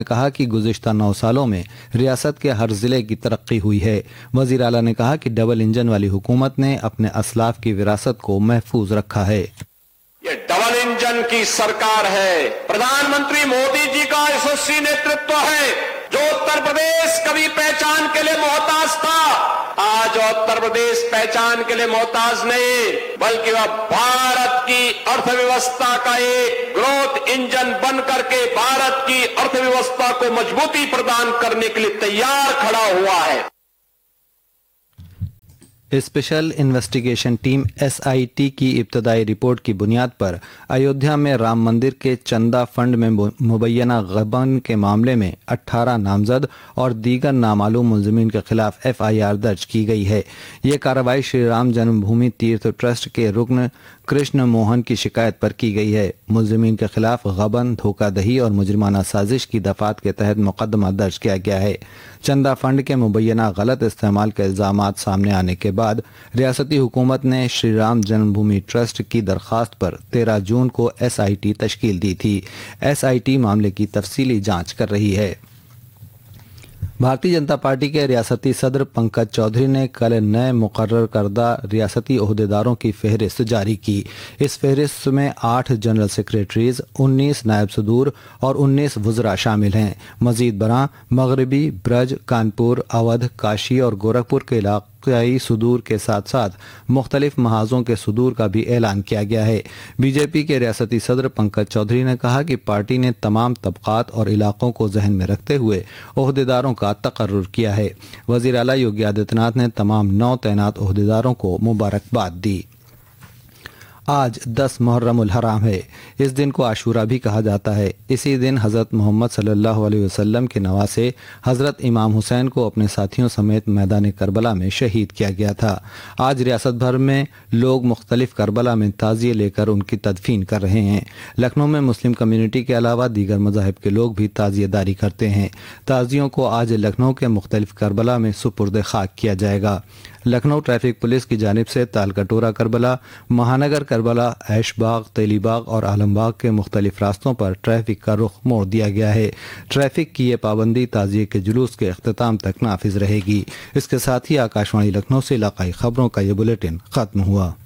کہا کہ گزشتہ 9 سالوں میں ریاست کے ہر ضلع کی ترقی ہوئی ہے۔ وزیر اعلیٰ نے کہا کہ ڈبل انجن والی حکومت نے اپنے اسلاف کی وراثت کو محفوظ رکھا ہے۔ یہ ڈبل انجن کی سرکار ہے، پردھان منتری مودی جی کا یشسوی نیترتو ہے، جو اتر پردیش کبھی پہچان کے لیے محتاج تھا، آج اتر پردیش پہچان کے لیے محتاج نہیں، بلکہ وہ بھارت کی ارتھ ویوستھا کا ایک گروتھ انجن بن کر کے بھارت کی ارتھ ویوستھا کو مضبوطی پردان کرنے کے لیے تیار کھڑا ہوا ہے۔ اسپیشل انویسٹیگیشن ٹیم SIT کی ابتدائی رپورٹ کی بنیاد پر ایودھیا میں رام مندر کے چندہ فنڈ میں مبینہ غبن کے معاملے میں 18 نامزد اور دیگر نامعلوم ملزمین کے خلاف FIR درج کی گئی ہے۔ یہ کارروائی شری رام جنم بھومی تیرتھ ٹرسٹ کے رکن کرشن موہن کی شکایت پر کی گئی ہے۔ ملزمین کے خلاف غبن، دھوکہ دہی اور مجرمانہ سازش کی دفعات کے تحت مقدمہ درج کیا گیا ہے۔ چندہ فنڈ کے مبینہ غلط استعمال کے الزامات سامنے آنے کے بعد ریاستی حکومت نے شری رام جنم بھومی ٹرسٹ کی درخواست پر 13 جون کو SIT تشکیل دی تھی۔ SIT معاملے کی تفصیلی جانچ کر رہی ہے۔ بھارتی جنتا پارٹی کے ریاستی صدر پنکج چودھری نے کل نئے مقرر کردہ ریاستی عہدیداروں کی فہرست جاری کی۔ اس فہرست میں 8 جنرل سیکریٹریز، 19 نائب صدور اور 19 وزراء شامل ہیں۔ مزید برآں مغربی، برج، کانپور، اودھ، کاشی اور گورکھپور کے علاقائی صدور کے ساتھ ساتھ مختلف محاذوں کے صدور کا بھی اعلان کیا گیا ہے۔ BJP کے ریاستی صدر پنکج چودھری نے کہا کہ پارٹی نے تمام طبقات اور علاقوں کو ذہن میں رکھتے ہوئے عہدیداروں کا تقرر کیا ہے۔ وزیر اعلیٰ یوگی آدتیہ ناتھ نے تمام نو تعینات عہدیداروں کو مبارکباد دی۔ آج 10 محرم الحرام ہے۔ اس دن کو عاشورہ بھی کہا جاتا ہے۔ اسی دن حضرت محمد صلی اللہ علیہ وسلم کے نواسے حضرت امام حسین کو اپنے ساتھیوں سمیت میدان کربلا میں شہید کیا گیا تھا۔ آج ریاست بھر میں لوگ مختلف کربلا میں تعزیے لے کر ان کی تدفین کر رہے ہیں۔ لکھنؤ میں مسلم کمیونٹی کے علاوہ دیگر مذاہب کے لوگ بھی تعزیے داری کرتے ہیں۔ تعزیوں کو آج لکھنؤ کے مختلف کربلا میں سپرد خاک کیا جائے گا۔ لکھنؤ ٹریفک پولیس کی جانب سے تالکٹورہ کربلا، مہانگر کربلا، ایش باغ، تیلی باغ اور عالم باغ کے مختلف راستوں پر ٹریفک کا رخ موڑ دیا گیا ہے۔ ٹریفک کی یہ پابندی تعزیے کے جلوس کے اختتام تک نافذ رہے گی۔ اس کے ساتھ ہی آکاشوانی لکھنؤ سے علاقائی خبروں کا یہ بلیٹن ختم ہوا۔